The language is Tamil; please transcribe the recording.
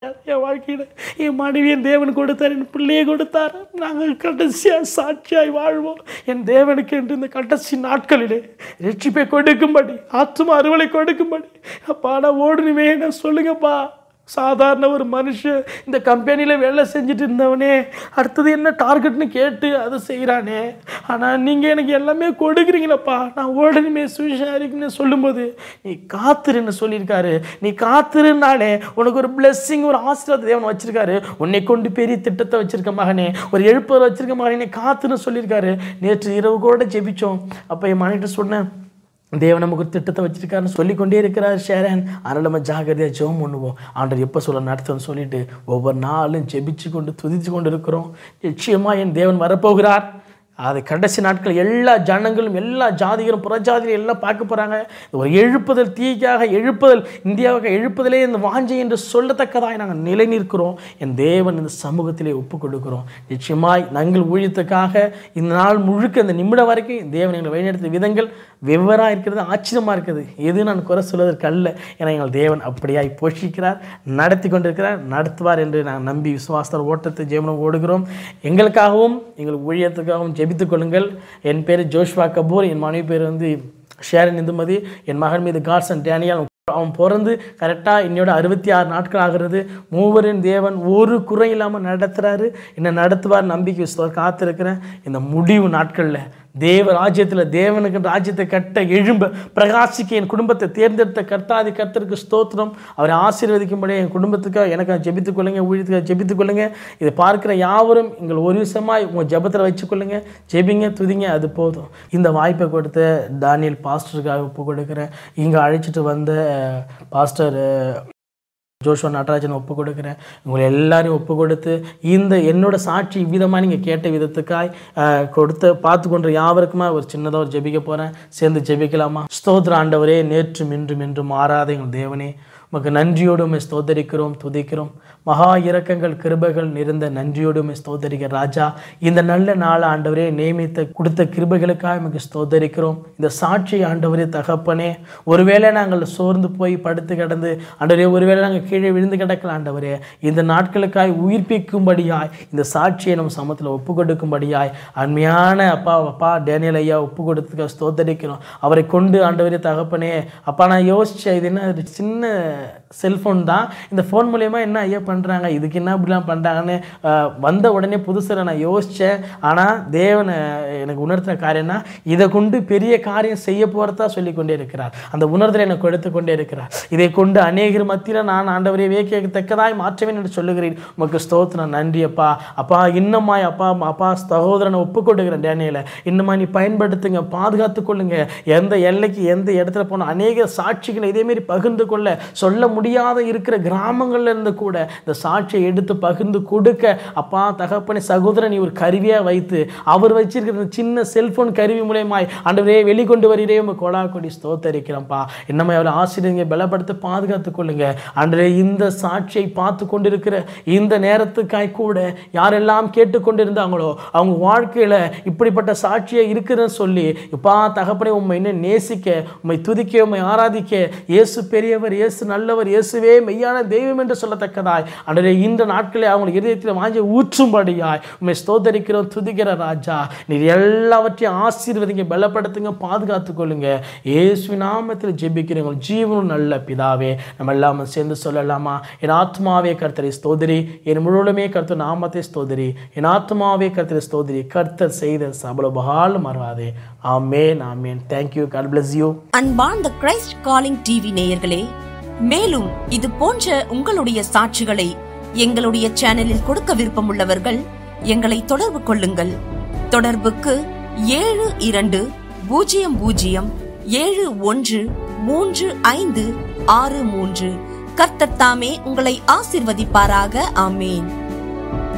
கொடுத்தார், என் வாழ்க்கையில் என் மனைவி என் தேவன் கொடுத்தார், என் பிள்ளையை கொடுத்தார். நாங்கள் கடைசியாக சாட்சியாய் வாழ்வோம். என் தேவனுக்கு என்று இந்த கடைசி நாட்களிலே ரட்சிப்பை கொடுக்கும்படி, ஆத்தும அறுவலை கொடுக்கும்படி அப்பா நான் ஓடுனுமே நான் சொல்லுங்கப்பா. சாதாரண ஒரு மனுஷன் இந்த கம்பெனியில் வேலை செஞ்சுட்டு இருந்தவனே அடுத்தது என்ன டார்கெட்னு கேட்டு அதை செய்கிறானே, ஆனால் நீங்கள் எனக்கு எல்லாமே கொடுக்குறீங்களப்பா, நான் உடனே சுவிசேஷிக்குன்னு சொல்லும்போது நீ காத்துருன்னு சொல்லியிருக்காரு. நீ காத்துருனாலே உனக்கு ஒரு பிளெஸ்ஸிங், ஒரு ஆசீர்வாத தேவன் வச்சுருக்காரு. உன்னை கொண்டு பெரிய திட்டத்தை வச்சுருக்க மகனே, ஒரு எழுப்புதல் வச்சுருக்க மகனே, ஆத்துன்னு சொல்லியிருக்காரு. நேற்று இரவு கூட ஜெபிச்சோம். அப்போ என் மனைவிட்ட சொன்னேன், தேவன் நமக்கு ஒரு திட்டத்தை வச்சிருக்காருன்னு சொல்லிக்கொண்டே இருக்கிறார் ஷேரன். அதனால் நம்ம ஜாகிரதையாக ஜெபம் பண்ணுவோம். ஆண்டவர் எப்போ சொல்ல நடத்துன்னு சொல்லிட்டு ஒவ்வொரு நாளும் ஜெபிச்சு கொண்டு துதித்து கொண்டு இருக்கிறோம். நிச்சயமாக என் தேவன் வரப்போகிறார். அது கடைசி நாட்கள் எல்லா ஜனங்களும் எல்லா ஜாதிகளும் புறஜாதிகளும் எல்லாம் பார்க்க போகிறாங்க. ஒரு எழுப்புதல், தீக்காக எழுப்புதல், இந்தியாவுக்கு எழுப்புதலே இந்த வாஞ்சை என்று சொல்லத்தக்கதாக நாங்கள் நிலை நிற்கிறோம். என் தேவன் இந்த சமூகத்திலே ஒப்பு கொடுக்கிறோம். நிச்சயமாய் நாங்கள் ஊழியத்துக்காக இந்த நாள் முழுக்க இந்த நிமிடம் வரைக்கும் தேவன் எங்களை வழிநடத்திய விதங்கள் வெவ்வேறாக இருக்கிறது, ஆச்சரியமாக இருக்குது. எது நான் குறை சொல்வதற்கு அல்ல. ஏன்னா எங்கள் தேவன் அப்படியாய் போஷிக்கிறார், நடத்தி கொண்டிருக்கிறார், நடத்துவார் என்று நான் நம்பி விசுவாச ஓட்டத்தை ஜெபம் ஓடுகிறோம். எங்களுக்காகவும் எங்கள் ஊழியத்துக்காகவும் ஜெபித்துக் கொள்ளுங்கள். என் பேர் ஜோஷ்வா கபூர், என் மனைவி பேர் ஷேரன் இந்துமதி, என் மகன் மீது காட்சன் டேனியல். அவன் பிறந்து கரெக்டாக என்னோட 66 நாட்கள் ஆகிறது. மூவரின் தேவன் ஒரு குறை இல்லாமல் நடத்துகிறாரு, என்னை நடத்துவார் நம்பிக்கை காத்திருக்கிறேன். இந்த முடிவு நாட்களில் தேவ ராஜ்யத்தில் தேவனுக்கு ராஜ்யத்தை கட்ட எழும்ப பிரகாசிக்க என் குடும்பத்தை தேர்ந்தெடுத்த கர்த்தாதி கர்த்தருக்கு ஸ்தோத்திரம். அவரை ஆசீர்வதிக்கும்படி என் குடும்பத்துக்காக எனக்கு ஜெபித்துக் கொள்ளுங்க, ஊழியத்துக்காக ஜெபித்துக் கொள்ளுங்க. இதை பார்க்குற யாவரும் எங்கள் ஒரு விஷயமாக உங்கள் ஜெபத்தில் வச்சுக்கொள்ளுங்க, ஜெபிங்க, துதிங்க, அது போதும். இந்த வாய்ப்பை கொடுத்த தானியல் பாஸ்டருக்காக ஒப்பு கொடுக்குறேன். இங்கே அழைச்சிட்டு வந்த பாஸ்டர் ஜோஷ்வா நடராஜன் ஒப்பு கொடுக்குறேன். உங்களை எல்லாரையும் ஒப்பு கொடுத்து இந்த என்னோட சாட்சி இவ்விதமாக நீங்கள் கேட்ட விதத்துக்காய் கொடுத்து பார்த்து கொண்டு யாவருக்குமா ஒரு சின்னதாக ஒரு ஜெபிக்க போகிறேன். சேர்ந்து ஜெபிக்கலாமா? ஸ்தோத்திர ஆண்டவரே, நேற்றும் இன்றும் என்றும் மாறாத எங்கள் தேவனே, உமக்கு நன்றியோடு ஸ்தோத்தரிக்கிறோம், துதிக்கிறோம். மகா இரக்கங்கள் கிருபைகள் நிறைந்த நன்றியோடு ஸ்தோத்தரிக்கிற ராஜா, இந்த நல்ல நாள் ஆண்டவரே நியமித்த கொடுத்த கிருபைகளுக்காக நமக்கு ஸ்தோத்தரிக்கிறோம். இந்த சாட்சி ஆண்டவரே தகப்பனே, ஒருவேளை நாங்கள் சோர்ந்து போய் படுத்து கிடந்து ஆண்டவரே, ஒருவேளை நாங்கள் கீழே விழுந்து கிடக்கலாம் ஆண்டவரே, இந்த நாட்களுக்காய் உயிர்ப்பிக்கும்படியாய் இந்த சாட்சியை நம்ம சமத்தில் ஒப்பு கொடுக்கும்படியாய் அருமையான அப்பா டேனியல் ஐயா ஒப்பு கொடுத்துக்க ஸ்தோத்தரிக்கிறோம். அவரை கொண்டு ஆண்டவரே தகப்பனே, அப்பா நான் யோசித்தேன், இது என்ன சின்ன செல்ஃபோன் தான், இந்த ஃபோன் மூலயமா என்ன ஐயா பண்ணுறாங்க, இதுக்கு என்ன இப்படிலாம் பண்ணுறாங்கன்னு வந்த உடனே புதுசில் நான் யோசித்தேன். ஆனால் தேவன் எனக்கு உணர்த்தின காரியம்னா இதை கொண்டு பெரிய காரியம் செய்ய போகிறதா சொல்லி கொண்டே இருக்கிறார். அந்த உணர்தலை எனக்கு எடுத்து கொண்டே இருக்கிறார். இதை கொண்டு அநேகர் மத்தியில் நான் ஆண்டவரை வேக்கத்தக்கதாய் மாற்றவேன் என்று சொல்லுகிறேன். உமக்கு ஸ்தோத்திரம், நன்றி அப்பா. அப்பா இன்னமாய் அப்பா சகோதரனை ஒப்பு கொடுக்குறேன் டேனியலை, இன்னமா நீ பயன்படுத்துங்க, பாதுகாத்து கொள்ளுங்க. எந்த எல்லைக்கு எந்த இடத்துல போனால் அநேக சாட்சிகளை இதேமாரி பகிர்ந்து கொள்ள சொல்ல முடியாத இருக்கிற கிராமங்கள்ல இருந்து கூட இந்த சாட்சியை எடுத்து பகிர்ந்து கொடுக்க அப்பா தகப்பனை சகோதரன் ஒரு கருவியாக வைத்து அவர் வச்சிருக்கிற சின்ன செல்போன் கருவி மூலமாய் ஆண்டவரே வெளிக்கொண்டு வருகிறே உங்கள் கொடா கொடி ஸ்தோத்தரிக்கிறோம்ப்பா. என்னமே அவரை ஆசிரியங்க பலப்படுத்த பாதுகாத்து கொள்ளுங்க ஆண்டவரே. இந்த சாட்சியை பார்த்து கொண்டிருக்கிற இந்த நேரத்துக்காய் கூட யாரெல்லாம் கேட்டுக்கொண்டிருந்தாங்களோ அவங்க வாழ்க்கையில் இப்படிப்பட்ட சாட்சியை இருக்குதுன்னு சொல்லி இப்பா தகப்பனை உண்மை இன்னும் நேசிக்க, உண்மை துதிக்க, உண்மை ஆராதிக்க, இயேசு பெரியவர், இயேசு நல்லவர், இயேசுவே மெய்யான தெய்வம் என்று சொல்லத்தக்கதாய் ஆண்டவரே இந்த நாட்களில் அவங்க இதயத்தில் வாங்கி ஊற்றும்படியாய் உண்மை ஸ்தோத்தரிக்கிறோம், துதிக்கிற ராஜா. நீர் எல்லாவற்றையும் ஆசீர்வதிங்க, பலப்படுத்துங்க, பாதுகாத்துக் கொள்ளுங்க. இயேசு நாமத்தில் ஜெபிக்கிறோம் ஜீவனும் நல்ல பிதாவே. நம்ம எல்லாமே சேர்ந்து சொல்லலாமா? என் ஆத்மாவே கர்த்தரை ஸ்தோத்திரி, என் முழுவதுமே கர்த்தர் நாமத்தை ஸ்தோத்திரி, என் ஆத்மாவே கர்த்தரை ஸ்தோத்திரி, கர்த்தர் செய்த சபலபகால் மறவாதே. ஆமென், ஆமென். Thank you. God bless you. அன்பார்ந்த கிரைஸ்ட் காலிங் டிவி நேயர்களே, மேலும் இது போன்ற உங்களுடைய சாட்சிகளை எங்களுடைய சேனலில் கொடுக்க விருப்பமுள்ளவர்கள் எங்களை தொடர்பு கொள்ளுங்கள். தொடர்புக்கு 7200713563. கர்த்தர் தாமே உங்களை ஆசீர்வதிப்பாராக. ஆமேன்.